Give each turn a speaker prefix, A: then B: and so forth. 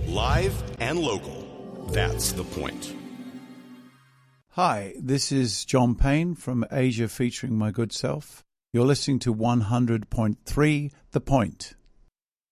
A: Live and local. That's the point.
B: Hi, this is John Payne from Asia featuring my good self. You're listening to 100.3 The Point.